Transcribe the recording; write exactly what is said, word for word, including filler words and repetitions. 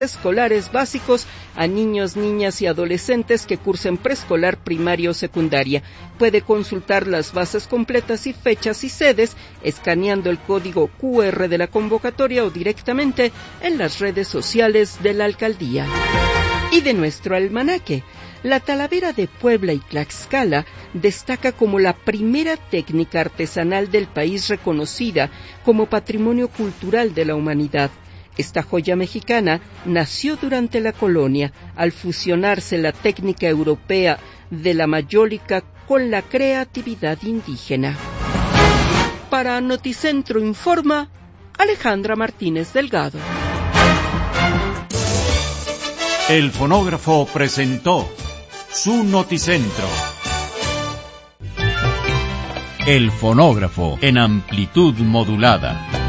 escolares básicos a niños, niñas y adolescentes que cursen preescolar, primaria o secundaria. Puede consultar las bases completas y fechas y sedes escaneando el código cu erre de la convocatoria o directamente en las redes sociales de la alcaldía. Y de nuestro almanaque, la Talavera de Puebla y Tlaxcala destaca como la primera técnica artesanal del país reconocida como Patrimonio Cultural de la Humanidad. Esta joya mexicana nació durante la colonia, al fusionarse la técnica europea de la mayólica con la creatividad indígena. Para Noticentro Informa, Alejandra Martínez Delgado. El fonógrafo presentó su Noticentro. El fonógrafo en amplitud modulada.